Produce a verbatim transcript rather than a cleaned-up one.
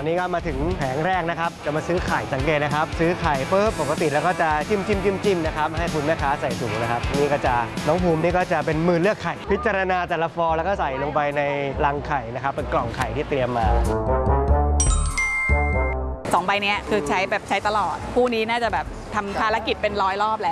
นี้ก็มาถึงแผงแรกนะครับจะมาซื้อไข่สังเกตนะครับซื้อไข่ปุ๊บปกติแล้วก็จะจิ้มจิ้มจิ้มจิ้มนะครับให้คุณแม่ค้าใส่ถุงนะครับนี่ก็จะน้องภูมินี่ก็จะเป็นมือเลือกไข่พิจารณาแต่ละฟองแล้วก็ใส่ลงไปในรังไข่นะครับเป็นกล่องไข่ที่เตรียมมาสองใบนี้คือใช้แบบใช้ตลอดคู่นี้น่าจะแบบทำภารกิจเป็นร้อยรอบแล้ว